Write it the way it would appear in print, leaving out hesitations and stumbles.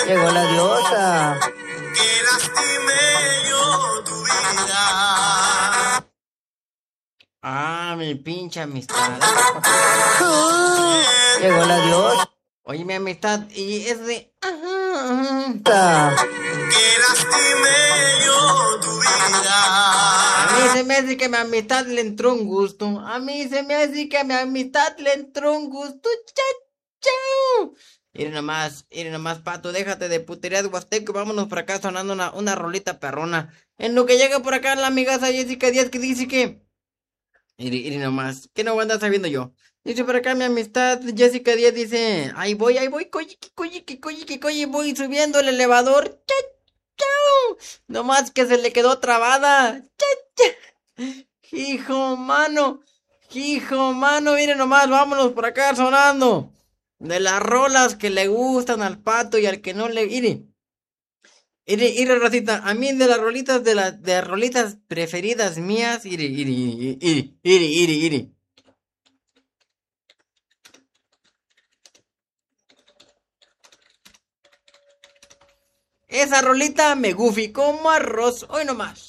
Llegó la diosa. Que lastimé yo tu vida. Ah, mi pinche amistad. Llegó la diosa. Oye, mi amistad, y es de... Ajá. Que lastimé yo tu vida. A mí se me hace que a mi amistad le entró un gusto. A mí se me hace que a mi amistad le entró un gusto. Chau. Mire nomás, Pato, déjate de puterías huasteco y vámonos por acá sonando una rolita perrona. En lo que llega por acá la amigaza Jessica Díaz que dice que... Mire nomás, que no anda sabiendo yo. Dice por acá mi amistad Jessica Díaz dice, ahí voy, coyi, voy subiendo el elevador. Chau. Nomás que se le quedó trabada. Hijo, mano, mire nomás, vámonos por acá sonando. De las rolas que le gustan al Pato y al que no le... Ire, Rosita, a mí de las rolitas, de las rolitas preferidas mías, ire. Esa rolita me gufi como arroz, hoy nomás.